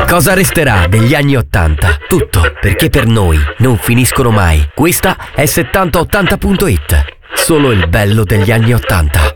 Cosa resterà degli anni 80? Tutto, perché per noi non finiscono mai. Questa è 7080.it. Solo il bello degli anni 80.